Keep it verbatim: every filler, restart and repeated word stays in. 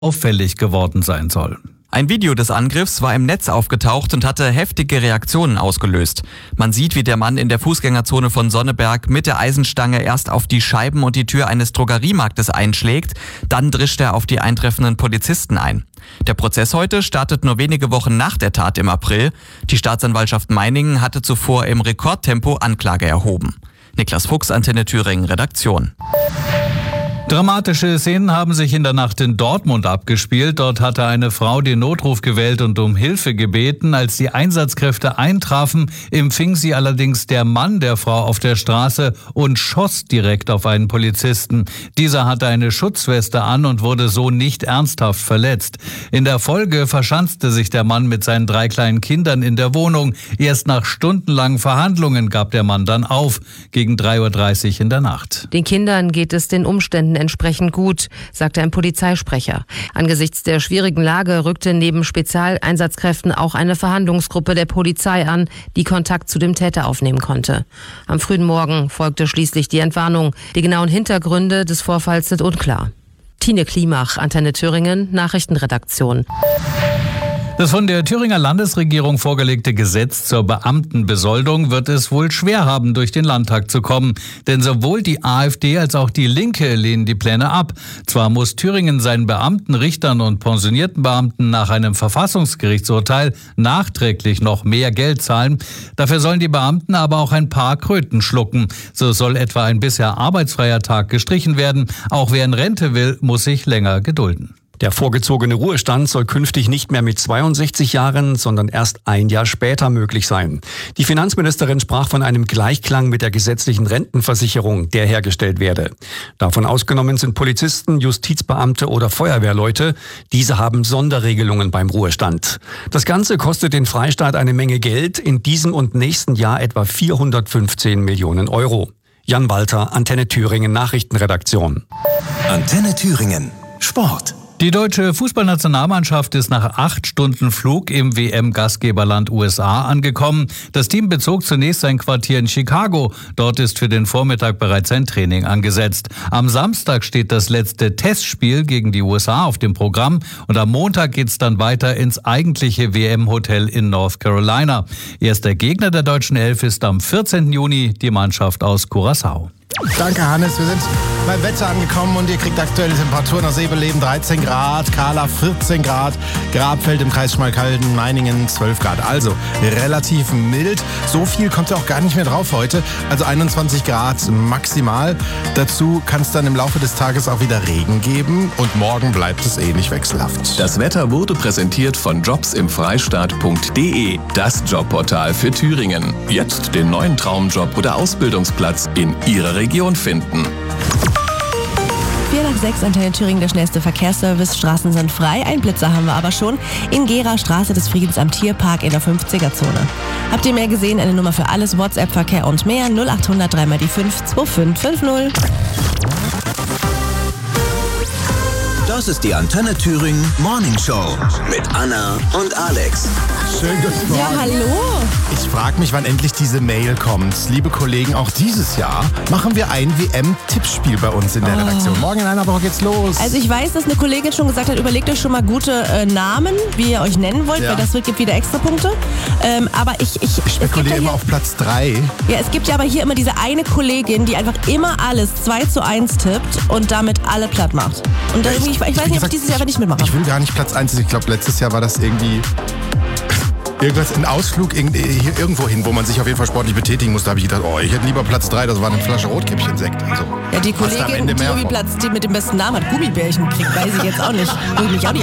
auffällig geworden sein soll. Ein Video des Angriffs war im Netz aufgetaucht und hatte heftige Reaktionen ausgelöst. Man sieht, wie der Mann in der Fußgängerzone von Sonneberg mit der Eisenstange erst auf die Scheiben und die Tür eines Drogeriemarktes einschlägt, dann drischt er auf die eintreffenden Polizisten ein. Der Prozess heute startet nur wenige Wochen nach der Tat im April. Die Staatsanwaltschaft Meiningen hatte zuvor im Rekordtempo Anklage erhoben. Niklas Fuchs, Antenne Thüringen, Redaktion. Dramatische Szenen haben sich in der Nacht in Dortmund abgespielt. Dort hatte eine Frau den Notruf gewählt und um Hilfe gebeten. Als die Einsatzkräfte eintrafen, empfing sie allerdings der Mann der Frau auf der Straße und schoss direkt auf einen Polizisten. Dieser hatte eine Schutzweste an und wurde so nicht ernsthaft verletzt. In der Folge verschanzte sich der Mann mit seinen drei kleinen Kindern in der Wohnung. Erst nach stundenlangen Verhandlungen gab der Mann dann auf, gegen drei Uhr dreißig in der Nacht. Den Kindern geht es den Umständen entsprechend gut, sagte ein Polizeisprecher. Angesichts der schwierigen Lage rückte neben Spezialeinsatzkräften auch eine Verhandlungsgruppe der Polizei an, die Kontakt zu dem Täter aufnehmen konnte. Am frühen Morgen folgte schließlich die Entwarnung. Die genauen Hintergründe des Vorfalls sind unklar. Tine Klimach, Antenne Thüringen, Nachrichtenredaktion. Das von der Thüringer Landesregierung vorgelegte Gesetz zur Beamtenbesoldung wird es wohl schwer haben, durch den Landtag zu kommen. Denn sowohl die AfD als auch die Linke lehnen die Pläne ab. Zwar muss Thüringen seinen Beamten, Richtern und pensionierten Beamten nach einem Verfassungsgerichtsurteil nachträglich noch mehr Geld zahlen. Dafür sollen die Beamten aber auch ein paar Kröten schlucken. So soll etwa ein bisher arbeitsfreier Tag gestrichen werden. Auch wer in Rente will, muss sich länger gedulden. Der vorgezogene Ruhestand soll künftig nicht mehr mit zweiundsechzig Jahren, sondern erst ein Jahr später möglich sein. Die Finanzministerin sprach von einem Gleichklang mit der gesetzlichen Rentenversicherung, der hergestellt werde. Davon ausgenommen sind Polizisten, Justizbeamte oder Feuerwehrleute. Diese haben Sonderregelungen beim Ruhestand. Das Ganze kostet den Freistaat eine Menge Geld, in diesem und nächsten Jahr etwa vierhundertfünfzehn Millionen Euro. Jan Walter, Antenne Thüringen, Nachrichtenredaktion. Antenne Thüringen, Sport. Die deutsche Fußballnationalmannschaft ist nach acht Stunden Flug im W M-Gastgeberland U S A angekommen. Das Team bezog zunächst sein Quartier in Chicago. Dort ist für den Vormittag bereits ein Training angesetzt. Am Samstag steht das letzte Testspiel gegen die U S A auf dem Programm. Und am Montag geht's dann weiter ins eigentliche W M-Hotel in North Carolina. Erster Gegner der deutschen Elf ist am vierzehnten Juni die Mannschaft aus Curaçao. Danke, Hannes. Wir sind beim Wetter angekommen und ihr kriegt aktuelle Temperaturen aus Sebeleben dreizehn Grad, Kahla vierzehn Grad, Grabfeld im Kreis Schmalkalden, Meiningen zwölf Grad. Also relativ mild. So viel kommt ja auch gar nicht mehr drauf heute. Also einundzwanzig Grad maximal. Dazu kann es dann im Laufe des Tages auch wieder Regen geben und morgen bleibt es ähnlich wechselhaft. Das Wetter wurde präsentiert von jobs im freistaat punkt de, das Jobportal für Thüringen. Jetzt den neuen Traumjob oder Ausbildungsplatz in Ihrer Region finden. vier nach sechs, Antenne Thüringen, der schnellste Verkehrsservice. Straßen sind frei. Ein Blitzer haben wir aber schon. In Gera, Straße des Friedens am Tierpark in der fünfziger-Zone. Habt ihr mehr gesehen? Eine Nummer für alles, WhatsApp-Verkehr und mehr. null achthundert drei mal die fünf zwei fünf fünf null. Das ist die Antenne Thüringen Morning Show mit Anna und Alex. Schönen guten Morgen. Ja, hallo. Ich frage mich, wann endlich diese Mail kommt. Liebe Kollegen, auch dieses Jahr machen wir ein W M-Tippspiel bei uns in der Oh. Redaktion. Morgen in einer Woche geht's los. Also ich weiß, dass eine Kollegin schon gesagt hat, überlegt euch schon mal gute äh, Namen, wie ihr euch nennen wollt, Ja. weil das wird, gibt wieder extra Punkte. Ähm, aber ich... Ich, ich spekuliere ja immer auf Platz drei. Ja, es gibt ja aber hier immer diese eine Kollegin, die einfach immer alles zwei zu eins tippt und damit alle platt macht. Und da Ja, irgendwie, ich, ich weiß nicht, ob ich dieses Jahr aber nicht mitmache. Ich will gar nicht Platz eins. Ich glaube, letztes Jahr war das irgendwie... Irgendwas, ein Ausflug in, hier irgendwo hin, wo man sich auf jeden Fall sportlich betätigen muss. Da habe ich gedacht, oh, ich hätte lieber Platz drei, das war eine Flasche Rotkäppchen-Sekt. Also, Ja, die was da am Kollegin, Ende die mehr irgendwie vom- Platz, die mit dem besten Namen hat, Gummibärchen kriegt, weiß ich jetzt auch nicht. Würde mich auch nicht